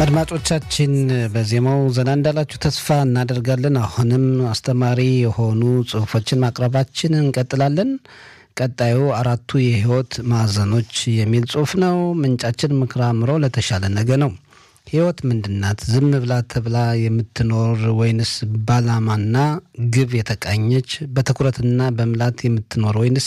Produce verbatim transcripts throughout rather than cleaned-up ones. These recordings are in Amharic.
አድማጮቻችን በዜማው ዘና እንዳላችሁ ተስፋ እናደርጋለን። አሁንም አስተማሪ የሆኑ ጽሁፎችን ማቅረባችን እንቀጥላለን። ቀጣዩ አራቱ የህይወት ማዕዘኖች የሚል ጽሁፍ ነው። ምንጫችን ምክረ አእምሮ ለተሻለ ነገ ነው። ህይወት ምንድናት? ዝም ብላ ተብላ የምትኖር ወይንስ ባላማና ግብ የተቃኘች በትኩረትና በምላት የምትኖር ወይንስ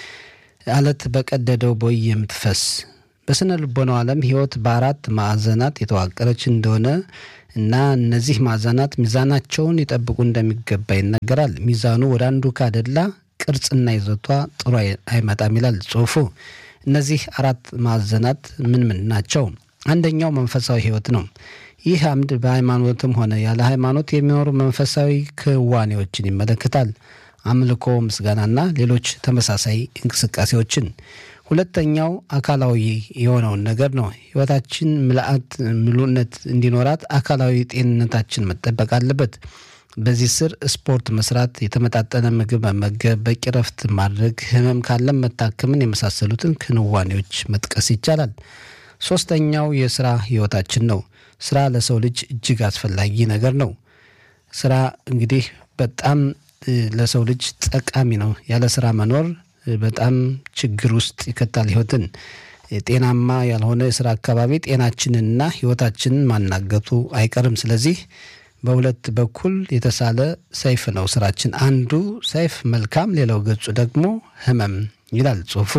አለት በቀደደው ቦይ የምትፈስ? በስነ ልቦናው ዓለም ህይወት በአራት ማዕዘናት የተዋቀረች እንደሆነ እና እነዚህ ማዕዘናት ሚዛናቸውን ሊጠብቁ እንደሚገባ ይነገራል። ሚዛኑ ወደ አንዱ ካደላ ቅርጽና ይዘቷ ጥሩ አይመጣም ይላል ጽሁፉ። እነዚህ አራት ማዕዘናት ምን ምን ናቸው? አንደኛው መንፈሳዊ ህይወት ነው። ይህ አምድ በሃይማኖትም ሆነ ያለ ሃይማኖት የሚኖሩ መንፈሳዊ ክዋኔዎችን ይመለከታል። አምልኮ፣ ምስጋናና ሌሎች ተመሳሳይ እንቅስቃሴዎችን። ሁለተኛው አካላዊ የሆነውን ነገር ነው። ህይወታችን ምልአት ምሉነት እንዲኖራት አካላዊ ጤንነታችን መጠበቅ አለበት። በዚህ ስር ስፖርት መስራት፣ የተመጣጠነ ምግብ መመገብ፣ በቂ ረፍት ማድረግ፣ ህመም ካለም መታከምን የመሳሰሉትን ክንዋኔዎች መጥቀስ ይቻላል። ሶስተኛው የስራ ህይወታችን ነው። ስራ ለሰው ልጅ እጅግ አስፈላጊ ነገር ነው። ስራ እንግዲህ በጣም ለሰው ልጅ ጠቃሚ ነው። ያለ ስራ መኖር በጣም ችግር ውስጥ ይከታል ህይወትን። ጤናማ ያልሆነ የስራ አካባቢ ጤናችንንና ህይወታችንን ማናገቱ አይቀርም። ስለዚህ በሁለት በኩል የተሳለ ሰይፍ ነው ስራችን። አንዱ ሰይፍ መልካም፣ ሌላው ገጹ ደግሞ ህመም ይላል ጽሁፉ።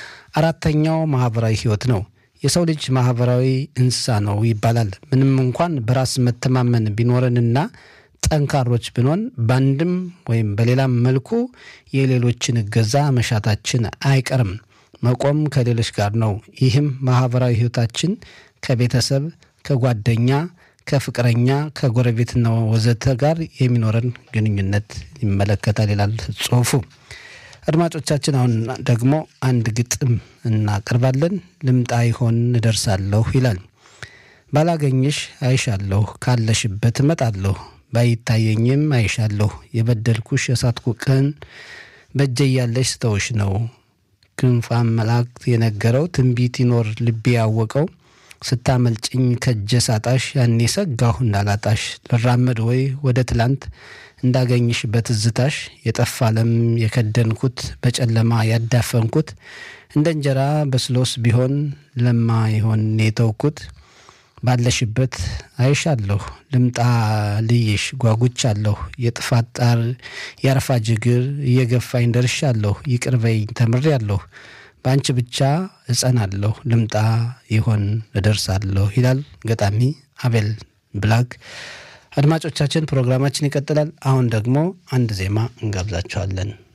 አራተኛው ማህበራዊ ህይወት ነው። የሰው ልጅ ማህበራዊ እንስሳ ነው ይባላል። ምንም እንኳን በራስ መተማመን ቢኖረንና ጠንካሮች ብንሆን በአንድም ወይም በሌላም መልኩ የሌሎችን እገዛ መሻታችን አይቀርም። መቆም ከሌሎች ጋር ነው። ይህም ማህበራዊ ህይወታችን ከቤተሰብ፣ ከጓደኛ፣ ከፍቅረኛ፣ ከጎረቤትና ወዘተ ጋር የሚኖረን ግንኙነት ይመለከታል ይላል ጽሁፉ። አድማጮቻችን አሁን ደግሞ አንድ ግጥም እናቀርባለን። ልምጣ ይሆን እደርሳለሁ ይላል። ባላገኝሽ አይሻለሁ፣ ካለሽበት እመጣለሁ፣ ባይታየኝም አይሻለሁ፣ የበደልኩሽ የሳትኩ ቀን በእጄ ያለሽ ስተውሽ ነው። ክንፋም መላእክት የነገረው ትንቢት ይኖር ልቤ ያወቀው፣ ስታመልጭኝ ከእጄ ሳጣሽ ያኔ ሰጋሁ እንዳላጣሽ። ልራመድ ወይ ወደ ትላንት እንዳገኝሽ በትዝታሽ፣ የጠፋ ዓለም የከደንኩት በጨለማ ያዳፈንኩት፣ እንደ እንጀራ በስሎስ ቢሆን ለማ ይሆን የተውኩት። ባለሽበት አይሻለሁ፣ ልምጣ ልይሽ ጓጉቻለሁ፣ የጥፋት ጣር ያርፋጅ እግር እየገፋኝ ደርሻለሁ፣ ይቅር በይኝ ተምሬያለሁ፣ በአንቺ ብቻ እጸናለሁ፣ ልምጣ ይሆን እደርሳለሁ ይላል ገጣሚ አቤል ብላክ። አድማጮቻችን ፕሮግራማችን ይቀጥላል። አሁን ደግሞ አንድ ዜማ እንጋብዛችኋለን።